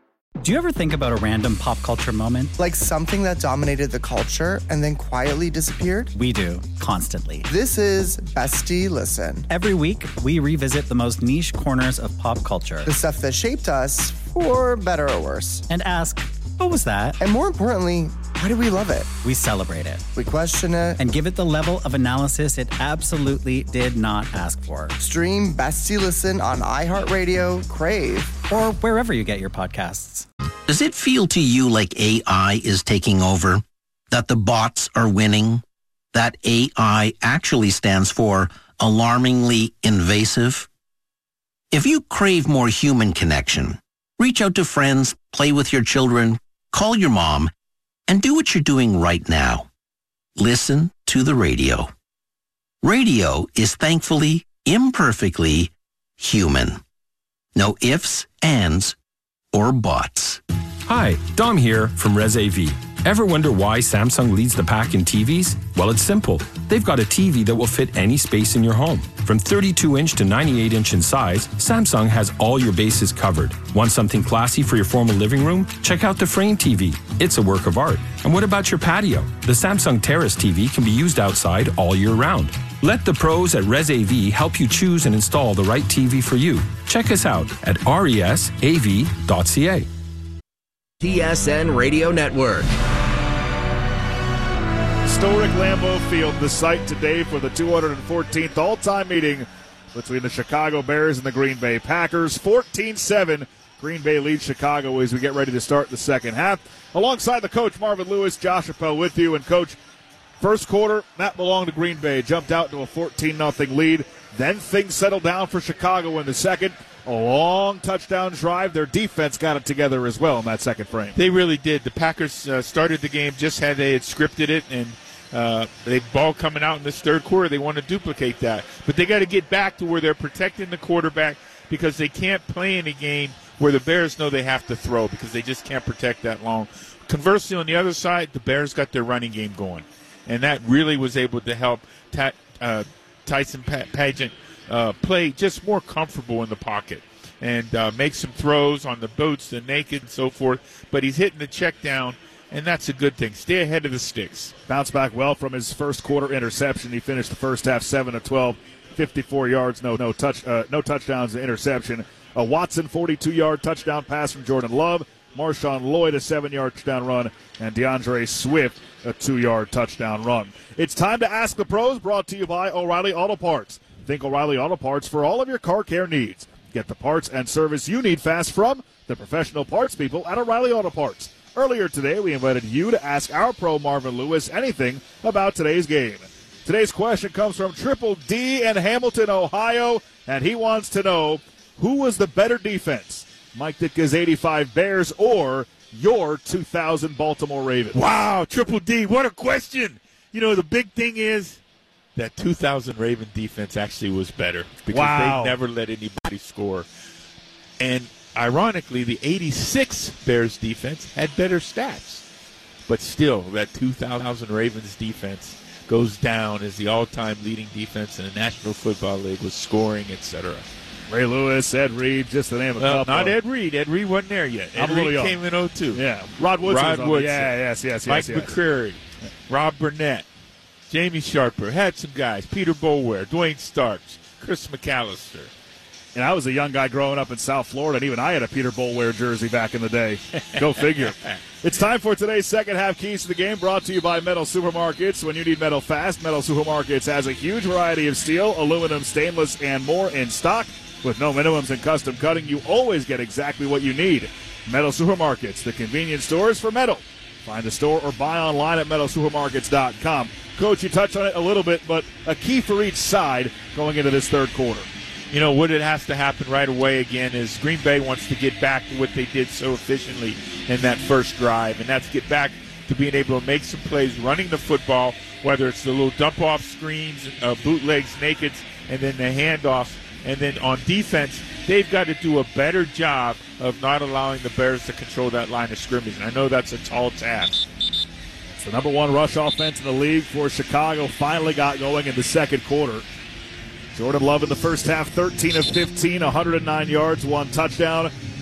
Do you ever think about a random pop culture moment? Like something that dominated the culture and then quietly disappeared? We do, constantly. This is Bestie Listen. Every week, we revisit the most niche corners of pop culture. The stuff that shaped us, for better or worse. And ask, what was that? And more importantly, why do we love it? We celebrate it. We question it. And give it the level of analysis it absolutely did not ask for. Stream Bestie Listen on iHeartRadio, Crave, or wherever you get your podcasts. Does it feel to you like AI is taking over? That the bots are winning? That AI actually stands for alarmingly invasive? If you crave more human connection, reach out to friends, play with your children, call your mom, and do what you're doing right now. Listen to the radio. Radio is thankfully, imperfectly human. No ifs, ands, or buts. Hi, Dom here from Res AV. Ever wonder why Samsung leads the pack in TVs? Well, it's simple. They've got a TV that will fit any space in your home. From 32-inch to 98-inch in size, Samsung has all your bases covered. Want something classy for your formal living room? Check out the Frame TV. It's a work of art. And what about your patio? The Samsung Terrace TV can be used outside all year round. Let the pros at Res AV help you choose and install the right TV for you. Check us out at resav.ca. TSN Radio Network. Historic Lambeau Field, the site today for the 214th all-time meeting between the Chicago Bears and the Green Bay Packers. 14-7, Green Bay leads Chicago as we get ready to start the second half. Alongside the coach, Marvin Lewis, Josh Appel with you. And, Coach, first quarter, that belonged to Green Bay. Jumped out to a 14-0 lead. Then things settled down for Chicago in the second. A long touchdown drive. Their defense got it together as well in that second frame. They really did. The Packers started the game just how they had scripted it, and they ball coming out in this third quarter. They want to duplicate that. But they got to get back to where they're protecting the quarterback because they can't play in a game where the Bears know they have to throw because they just can't protect that long. Conversely, on the other side, the Bears got their running game going, and that really was able to help Tyson Pageant play just more comfortable in the pocket and make some throws on the boots, the naked, and so forth. But he's hitting the check down, and that's a good thing. Stay ahead of the sticks. Bounced back well from his first quarter interception. He finished the first half 7 of 12, 54 yards, no touchdowns, interception. A Watson 42-yard touchdown pass from Jordan Love. Marshawn Lloyd a 7-yard touchdown run, and DeAndre Swift a 2-yard touchdown run. It's time to Ask the Pros, brought to you by O'Reilly Auto Parts. Think O'Reilly Auto Parts for all of your car care needs. Get the parts and service you need fast from the professional parts people at O'Reilly Auto Parts. Earlier today, we invited you to ask our pro Marvin Lewis anything about today's game. Today's question comes from Triple D in Hamilton, Ohio, and he wants to know, who was the better defense, Mike Ditka's 85 Bears or your 2000 Baltimore Ravens? Wow, Triple D, what a question. You know, the big thing is that 2000 Raven defense actually was better because they never let anybody score. And ironically, the 86 Bears defense had better stats. But still, that 2000 Ravens defense goes down as the all-time leading defense in the National Football League with scoring, etc. Ray Lewis, Ed Reed, just to name a couple. Not Ed Reed. Ed Reed wasn't there yet. Ed Reed came in 02. Yeah. Rod Woodson. Yes. Mike McCreary, Rob Burnett, Jamie Sharper, had some guys. Peter Boulware, Dwayne Starks, Chris McAllister. And I was a young guy growing up in South Florida, and even I had a Peter Boulware jersey back in the day. Go figure. It's time for today's second half keys to the game, brought to you by Metal Supermarkets. When you need metal fast, Metal Supermarkets has a huge variety of steel, aluminum, stainless, and more in stock. With no minimums and custom cutting, you always get exactly what you need. Metal Supermarkets, the convenience stores for metal. Find the store or buy online at metalsupermarkets.com. Coach, you touched on it a little bit, but a key for each side going into this third quarter. You know, what it has to happen right away again is Green Bay wants to get back to what they did so efficiently in that first drive, and that's get back to being able to make some plays running the football, whether it's the little dump-off screens, bootlegs, nakeds, and then the handoffs. And then on defense, they've got to do a better job of not allowing the Bears to control that line of scrimmage. And I know that's a tall task. It's the number one rush offense in the league for Chicago. Finally got going in the second quarter. Jordan Love in the first half, 13 of 15, 109 yards, 1 touchdown.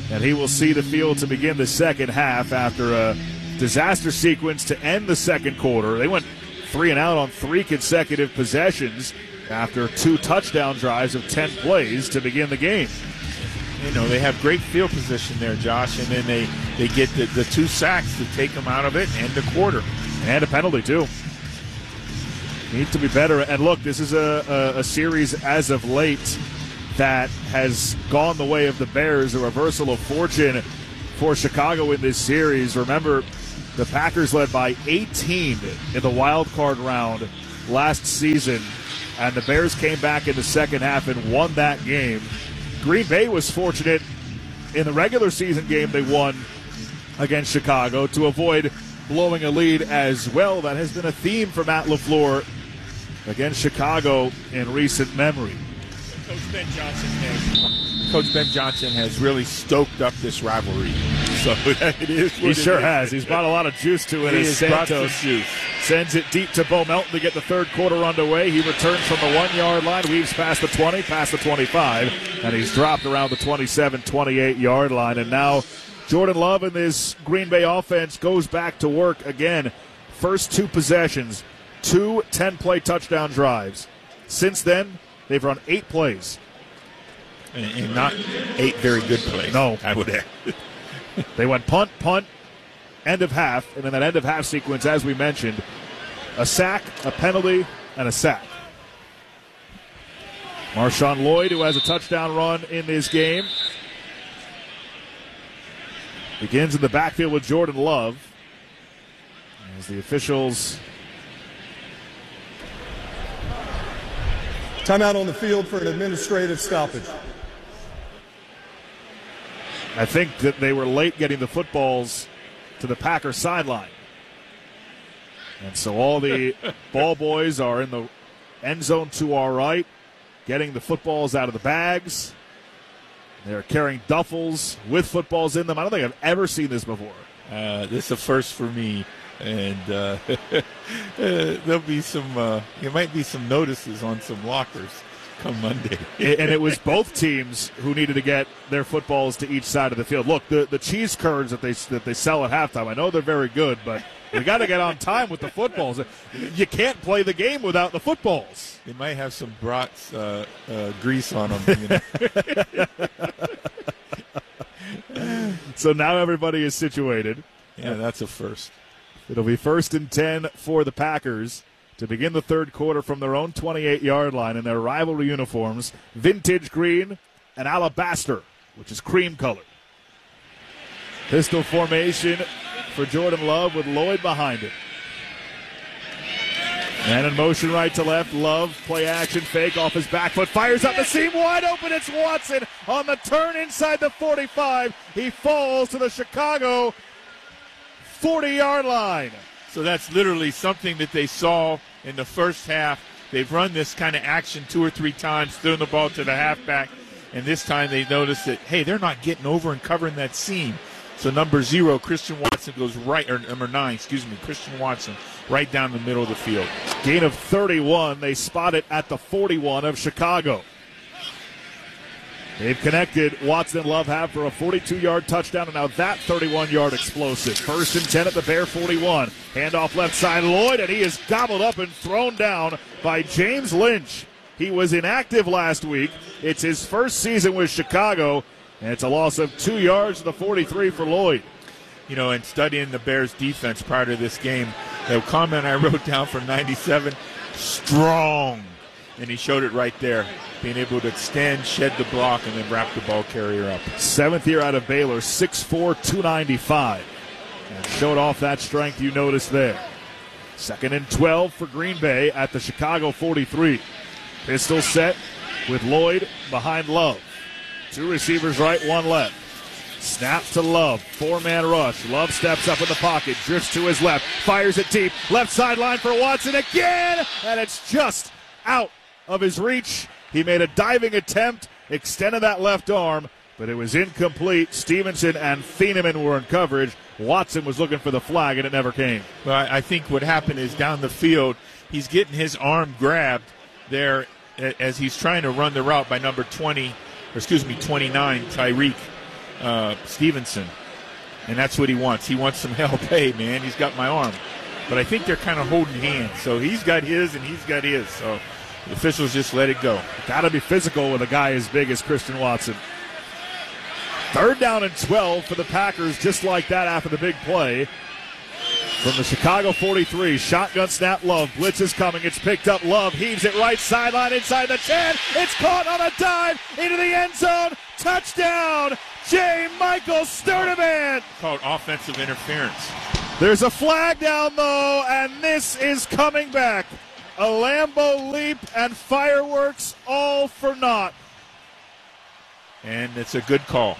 And he will see the field to begin the second half after a disaster sequence to end the second quarter. They went 3 and out on 3 consecutive possessions after 2 touchdown drives of 10 plays to begin the game. You know, they have great field position there, Josh, and then they get the 2 sacks to take them out of it and the quarter. And a penalty, too. Need to be better. And look, this is a series as of late that has gone the way of the Bears, a reversal of fortune for Chicago in this series. Remember, the Packers led by 18 in the wild card round last season, and the Bears came back in the second half and won that game. Green Bay was fortunate in the regular season game they won against Chicago to avoid blowing a lead as well. That has been a theme for Matt LaFleur against Chicago in recent memory. Coach Ben Johnson has really stoked up this rivalry. So it is. He sure has. He's brought a lot of juice to it. He as has brought Santos some juice. Sends it deep to Bo Melton to get the third quarter underway. He returns from the 1-yard line, weaves past the 20, past the 25, and he's dropped around the 27, 28-yard line. And now Jordan Love and this Green Bay offense goes back to work again. First 2 possessions, 2 10-play touchdown drives. Since then, they've run 8 plays. And not 8 very good plays. No. I would add. They went punt, end of half, and in that end of half sequence, as we mentioned, a sack, a penalty, and a sack. Marshawn Lloyd, who has a touchdown run in this game, begins in the backfield with Jordan Love as the officials. Timeout on the field for an administrative stoppage. I think that they were late getting the footballs to the Packers sideline. And so all the ball boys are in the end zone to our right, getting the footballs out of the bags. They're carrying duffels with footballs in them. I don't think I've ever seen this before. This is a first for me. And there'll be some, there might be some notices on some lockers come Monday. And it was both teams who needed to get their footballs to each side of the field. Look, the cheese curds that they sell at halftime, I know they're very good, but we got to get on time with the footballs. You can't play the game without the footballs. They might have some brats grease on them. You know? So now everybody is situated. Yeah, that's a first. It'll be 1st and 10 for the Packers to begin the third quarter from their own 28-yard line in their rivalry uniforms, vintage green and alabaster, which is cream colored. Pistol formation for Jordan Love with Lloyd behind him. And in motion right to left, Love, play action, fake off his back foot, fires up the seam, wide open, it's Watson on the turn inside the 45. He falls to the Chicago 40-yard line. So that's literally something that they saw in the first half. They've run this kind of action 2 or 3 times, throwing the ball to the halfback, and this time they noticed that, hey, they're not getting over and covering that seam. So number 0, Christian Watson goes right, or number 9, Christian Watson, right down the middle of the field. Gain of 31. They spot it at the 41 of Chicago. They've connected. Watson and Love have for a 42-yard touchdown, and now that 31-yard explosive. 1st and 10 at the Bear 41. Handoff left side, Lloyd, and he is gobbled up and thrown down by James Lynch. He was inactive last week. It's his first season with Chicago, and it's a loss of 2 yards to the 43 for Lloyd. You know, and studying the Bears' defense prior to this game, the comment I wrote down for 97, strong. And he showed it right there, being able to extend, shed the block, and then wrap the ball carrier up. 7th year out of Baylor, 6'4", 295. And showed off that strength you noticed there. 2nd and 12 for Green Bay at the Chicago 43. Pistol set with Lloyd behind Love. 2 receivers right, 1 left. Snap to Love, 4-man rush. Love steps up in the pocket, drifts to his left, fires it deep. Left sideline for Watson again, and it's just out of his reach. He made a diving attempt, extended that left arm, but it was incomplete. Stevenson and Thieneman were in coverage. Watson was looking for the flag, and it never came. Well, I think what happened is down the field, he's getting his arm grabbed there as he's trying to run the route by number 29, Tyreek. Stevenson. And that's what he wants. He wants some help. Hey, man, he's got my arm. But I think they're kind of holding hands. So he's got his and he's got his. So the officials just let it go. Got to be physical with a guy as big as Christian Watson. 3rd down and 12 for the Packers, just like that after the big play. From the Chicago 43, shotgun snap, Love. Blitz is coming. It's picked up. Love heaves it right sideline inside the 10. It's caught on a dive into the end zone. Touchdown, J. Michael Sturdivant. Called offensive interference. There's a flag down, though, and this is coming back. A Lambeau leap and fireworks all for naught. And it's a good call.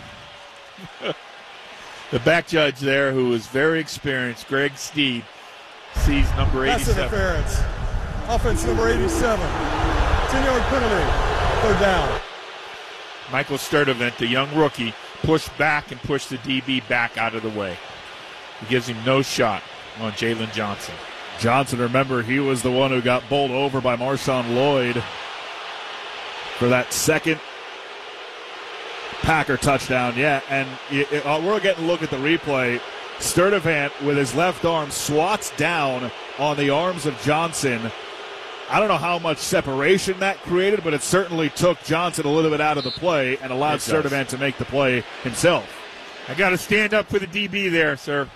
The back judge there, who is very experienced, Greg Steed, sees number 87. Pass interference. Offense number 87. 10-yard penalty. 3rd down. Michael Sturdivant, the young rookie, pushed back and pushed the DB back out of the way. He gives him no shot on Jalen Johnson. Johnson, remember, he was the one who got bowled over by Marshawn Lloyd for that second Packer touchdown. Yeah, and we're getting a look at the replay. Sturdivant, with his left arm, swats down on the arms of Johnson. I don't know how much separation that created, but it certainly took Johnson a little bit out of the play and allowed Sturdivant to make the play himself. I got to stand up for the DB there, sir.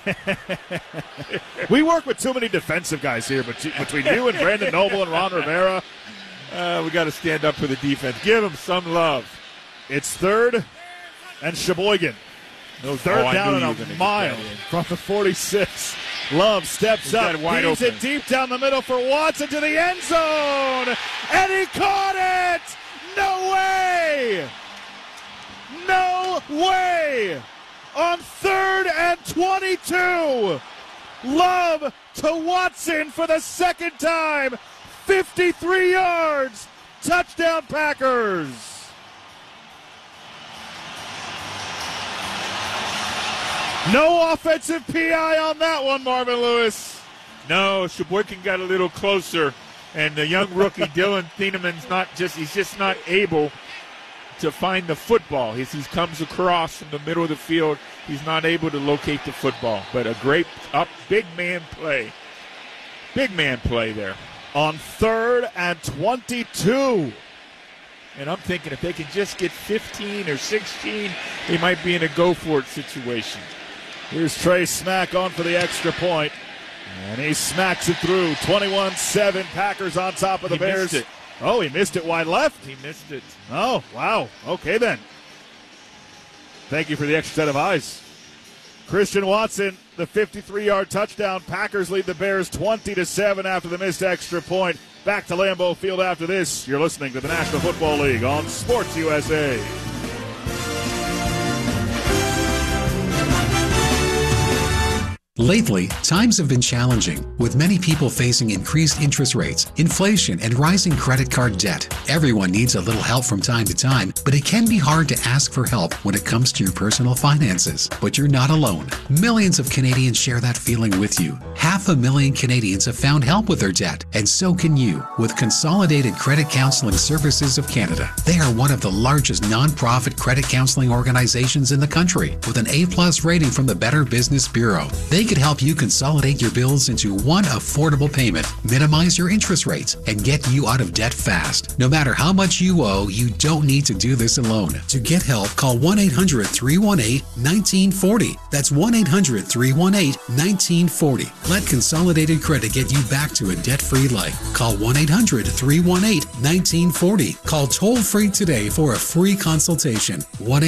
We work with too many defensive guys here, but between you and Brandon Noble and Ron Rivera, we got to stand up for the defense. Give them some love. It's 3rd and Sheboygan. 3rd down and a mile from the 46. Love steps up, heaves it deep down the middle for Watson to the end zone, and he caught it! No way! No way! On 3rd and 22, Love to Watson for the 2nd time, 53 yards, touchdown Packers. No offensive PI on that one, Marvin Lewis. No, Sheboygan got a little closer, and the young rookie Dylan Thienemann's he's just not able to find the football. He comes across from the middle of the field. He's not able to locate the football. But a great big man play. Big man play there. On 3rd and 22. And I'm thinking if they can just get 15 or 16, they might be in a go-for-it situation. Here's Trey Smack on for the extra point. And he smacks it through. 21-7. Packers on top of the Bears. Missed it. Oh, he missed it wide left? He missed it. Oh, wow. Okay, then. Thank you for the extra set of eyes. Christian Watson, the 53-yard touchdown. Packers lead the Bears 20-7 after the missed extra point. Back to Lambeau Field after this. You're listening to the National Football League on Sports USA. Lately, times have been challenging, with many people facing increased interest rates, inflation, and rising credit card debt. Everyone needs a little help from time to time, but it can be hard to ask for help when it comes to your personal finances. But you're not alone. Millions of Canadians share that feeling with you. 500,000 Canadians have found help with their debt, and so can you with Consolidated Credit Counseling Services of Canada. They are one of the largest nonprofit credit counseling organizations in the country, with an A+ rating from the Better Business Bureau. They could help you consolidate your bills into one affordable payment, minimize your interest rates, and get you out of debt fast. No matter how much you owe, you don't need to do this alone. To get help, call 1-800-318-1940. That's 1-800-318-1940. Let Consolidated Credit get you back to a debt-free life. Call 1-800-318-1940. Call toll-free today for a free consultation.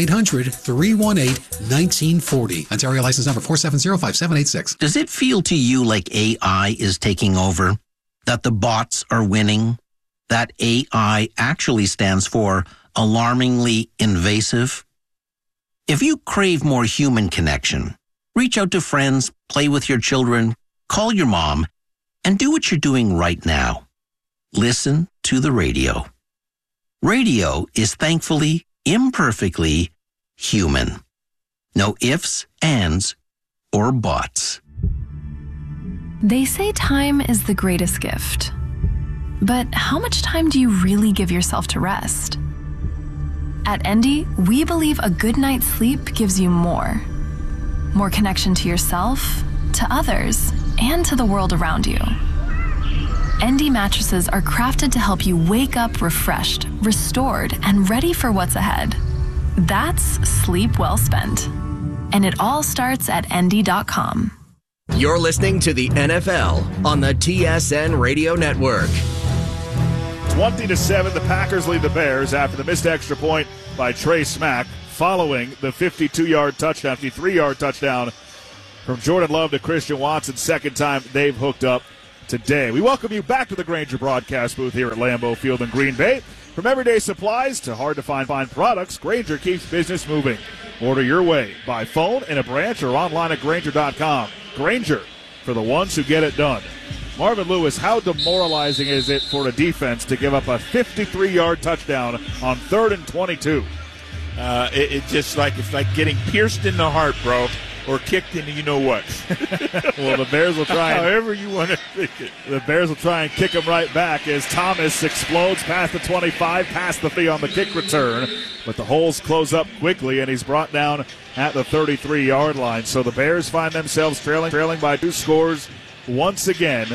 1-800-318-1940. Ontario license number 4705786. Does it feel to you like AI is taking over? That the bots are winning? That AI actually stands for alarmingly invasive? If you crave more human connection, reach out to friends, play with your children, call your mom, and do what you're doing right now. Listen to the radio. Radio is thankfully, imperfectly human. No ifs, ands, or bots. They say time is the greatest gift. But how much time do you really give yourself to rest? At Endy, we believe a good night's sleep gives you more. More connection to yourself, to others, and to the world around you. Endy mattresses are crafted to help you wake up refreshed, restored, and ready for what's ahead. That's sleep well spent. And it all starts at Endy.com. You're listening to the NFL on the TSN Radio Network. 20-7, the Packers lead the Bears after the missed extra point by Trey Smack following the 52-yard touchdown, 53-yard touchdown from Jordan Love to Christian Watson. Second time they've hooked up today. We welcome you back to the Grainger broadcast booth here at Lambeau Field in Green Bay. From everyday supplies to hard-to-find products, Grainger keeps business moving. Order your way by phone, in a branch, or online at Grainger.com. Grainger, for the ones who get it done. Marvin Lewis, how demoralizing is it for a defense to give up a 53-yard touchdown on 3rd and 22? It's like getting pierced in the heart, bro, or kicked in the you-know-what. Well, the Bears will try however you want to think it. The Bears will try and kick him right back as Thomas explodes past the 25, past the 3 on the kick return. But the holes close up quickly, and he's brought down at the 33-yard line. So the Bears find themselves trailing by 2 scores once again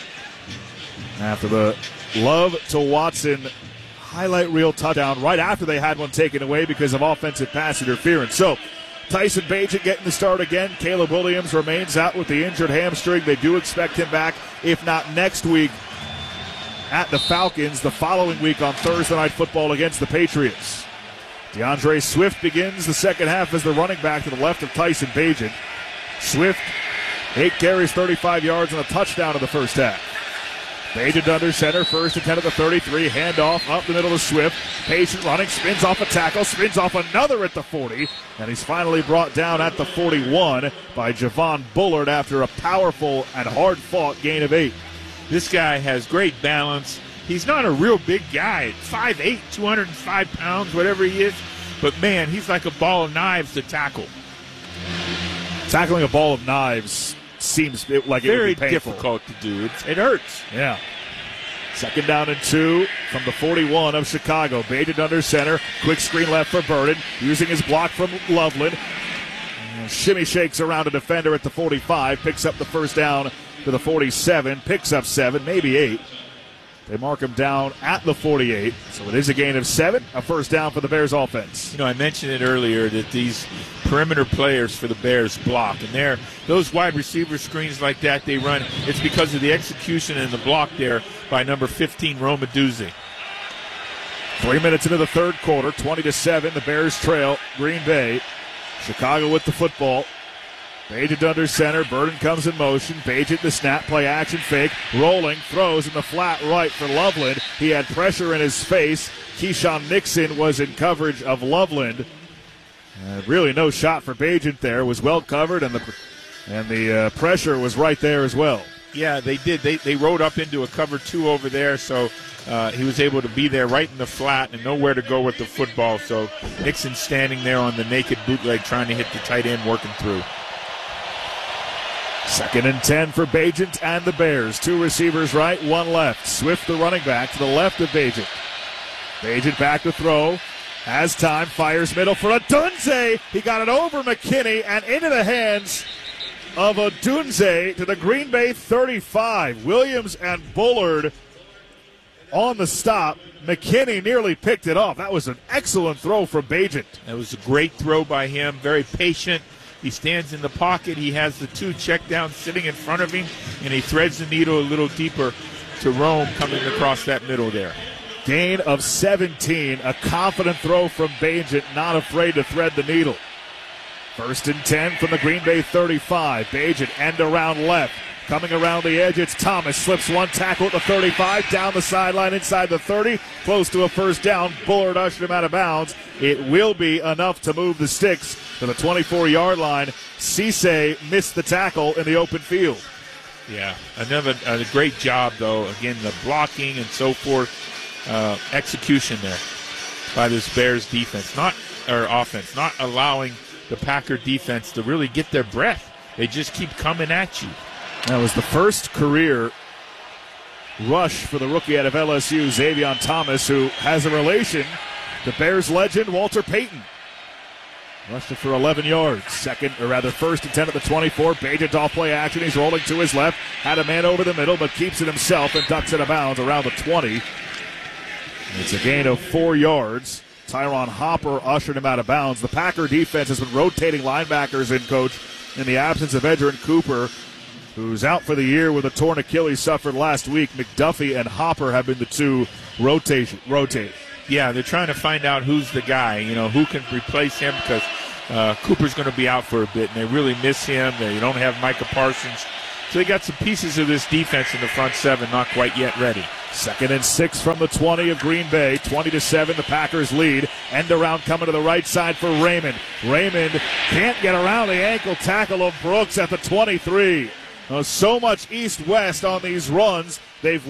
after the Love to Watson highlight reel touchdown right after they had one taken away because of offensive pass interference. So Tyson Bagent getting the start again. Caleb Williams remains out with the injured hamstring. They do expect him back, if not next week, at the Falcons, the following week on Thursday Night Football against the Patriots. DeAndre Swift begins the second half as the running back to the left of Tyson Bagent. Swift, 8 carries, 35 yards, and a touchdown in the first half. Bagent under center, 1st and 10 at the 33, handoff up the middle to Swift. Patient running, spins off a tackle, spins off another at the 40, and he's finally brought down at the 41 by Javon Bullard after a powerful and hard-fought gain of 8. This guy has great balance. He's not a real big guy, 5'8", 205 pounds, whatever he is, but man, he's like a ball of knives to tackle. Tackling a ball of knives seems like it would be painful. Very difficult to do. It hurts. Yeah. 2nd down and 2 from the 41 of Chicago. Bagent under center. Quick screen left for Burden. Using his block from Loveland. Shimmy shakes around a defender at the 45. Picks up the first down to the 47. Picks up 7, maybe 8. They mark him down at the 48. So it is a gain of 7, a first down for the Bears offense. You know, I mentioned it earlier that these perimeter players for the Bears block. And those wide receiver screens like that they run, it's because of the execution and the block there by number 15, Roma Duzzi. 3 minutes into the third quarter, 20-7. The Bears trail Green Bay. Chicago with the football. Bagent under center. Burden comes in motion. Bagent the snap, play action fake. Rolling, throws in the flat right for Loveland. He had pressure in his face. Keyshawn Nixon was in coverage of Loveland. Really no shot for Bagent there. Was well covered, and the pressure was right there as well. Yeah, they did. They rode up into a cover 2 over there, so he was able to be there right in the flat and nowhere to go with the football. So Nixon standing there on the naked bootleg trying to hit the tight end, working through. 2nd and 10 for Bagent and the Bears. 2 receivers right, 1 left. Swift, the running back, to the left of Bagent. Bagent back to throw. Has time, fires middle for Odunze. He got it over McKinney and into the hands of Odunze to the Green Bay 35. Williams and Bullard on the stop. McKinney nearly picked it off. That was an excellent throw from Bagent. That was a great throw by him, very patient. He stands in the pocket. He has the 2 check downs sitting in front of him, and he threads the needle a little deeper to Rome coming across that middle there. Gain of 17. A confident throw from Bagent, not afraid to thread the needle. 1st and 10 from the Green Bay 35. Bagent end around left. Coming around the edge, it's Thomas. Slips 1 tackle at the 35. Down the sideline inside the 30. Close to a first down. Bullard ushered him out of bounds. It will be enough to move the sticks to the 24-yard line. Cisse missed the tackle in the open field. Yeah, a great job, though. Again, the blocking and so forth. Execution there by this Bears defense, offense, not allowing the Packer defense to really get their breath. They just keep coming at you. That was the first career rush for the rookie out of LSU, Xavion Thomas, who has a relation The Bears legend, Walter Payton. Rushed it for 11 yards. First and 10 at the 24. Bagent off play action. He's rolling to his left. Had a man over the middle, but keeps it himself and ducks it out of bounds around the 20. It's a gain of 4 yards. Tyron Hopper ushered him out of bounds. The Packer defense has been rotating linebackers in, Coach, in the absence of Edgerrin Cooper, who's out for the year with a torn Achilles suffered last week. McDuffie and Hopper have been the two rotate. Yeah, they're trying to find out who's the guy, who can replace him, because Cooper's going to be out for a bit, and they really miss him. They don't have Micah Parsons. So they got some pieces of this defense in the front seven not quite yet ready. 2nd and 6 from the 20 of Green Bay. 20-7, the Packers lead. End around coming to the right side for Raymond. Raymond can't get around the ankle tackle of Brooks at the 23. So much east-west on these runs. They've